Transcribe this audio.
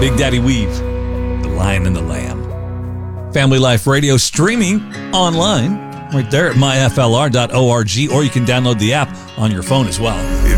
Big Daddy Weave, The Lion and the Lamb. Family Life Radio streaming online right there at myflr.org, or you can download the app on your phone as well.